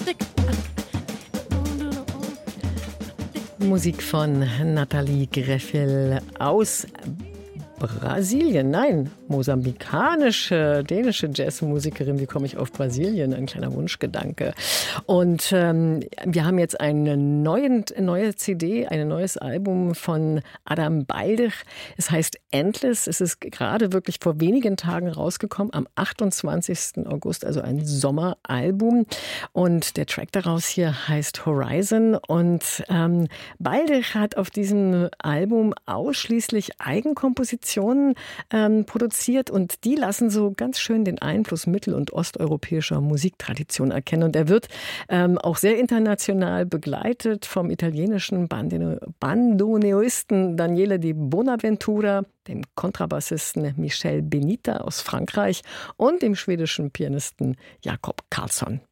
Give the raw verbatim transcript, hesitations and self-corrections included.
Musik von Nathalie Greffel aus Brasilien, nein, mosambikanische, dänische Jazzmusikerin. Wie komme ich auf Brasilien? Ein kleiner Wunschgedanke. Und ähm, wir haben jetzt eine neue, neue C D, ein neues Album von Adam Baldich. Es heißt Endless. Es ist gerade wirklich vor wenigen Tagen rausgekommen, am achtundzwanzigsten August, also ein Sommeralbum. Und der Track daraus hier heißt Horizon. Und ähm, Baldich hat auf diesem Album ausschließlich Eigenkompositionen ähm, produziert und die lassen so ganz schön den Einfluss mittel- und osteuropäischer Musiktradition erkennen. Und er wird ähm, auch sehr international begleitet vom italienischen Bandone- Bandoneoisten Daniele Di Bonaventura, dem Kontrabassisten Michel Benita aus Frankreich und dem schwedischen Pianisten Jakob Karlsson.